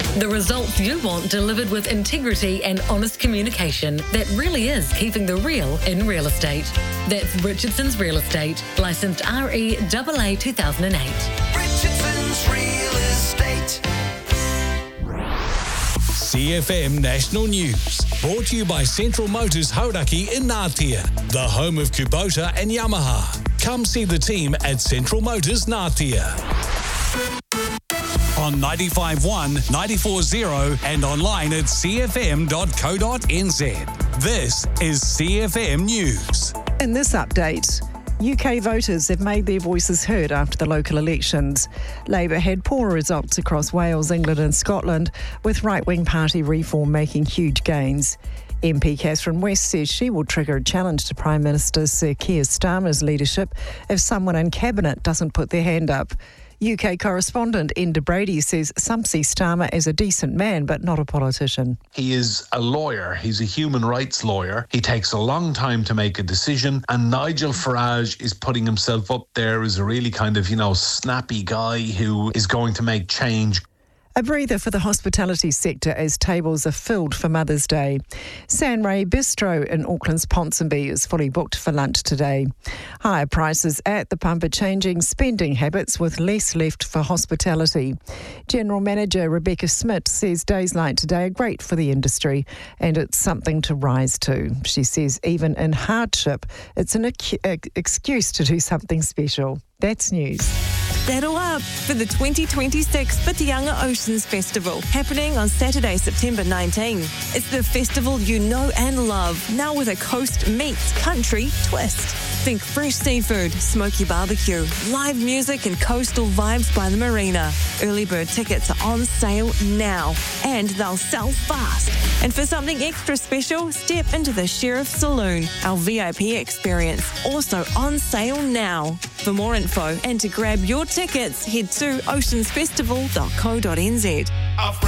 The results you want delivered with integrity and honest communication that really is keeping the real in real estate. That's Richardson's Real Estate, licensed REAA 2008. Richardson's Real Estate. CFM National News, brought to you by Central Motors Hauraki in Ngātea, the home of Kubota and Yamaha. Come see the team at Central Motors Ngātea. On 95.1, 94.0 and online at cfm.co.nz. This is CFM News. In this update, UK voters have made their voices heard after the local elections. Labour had poorer results across Wales, England and Scotland, with right-wing party Reform making huge gains. MP Catherine West says she will trigger a challenge to Prime Minister Sir Keir Starmer's leadership if someone in Cabinet doesn't put their hand up. UK correspondent Enda Brady says some see Starmer as a decent man but not a politician. He is a lawyer. He's a human rights lawyer. He takes a long time to make a decision, and Nigel Farage is putting himself up there as a really kind of, snappy guy who is going to make change. A breather for the hospitality sector as tables are filled for Mother's Day. Sanray Bistro in Auckland's Ponsonby is fully booked for lunch today. Higher prices at the pump are changing spending habits with less left for hospitality. General Manager Rebecca Smith says days like today are great for the industry and it's something to rise to. She says even in hardship, it's an excuse to do something special. That's news. Saddle up for the 2026 Whitianga Oceans Festival, happening on Saturday, September 19. It's the festival you know and love, now with a coast meets country twist. Think fresh seafood, smoky barbecue, live music and coastal vibes by the marina. Early bird tickets are on sale now, and they'll sell fast. And for something extra special, step into the Sheriff Saloon, our VIP experience, also on sale now. For more info and to grab your tickets, head to oceansfestival.co.nz.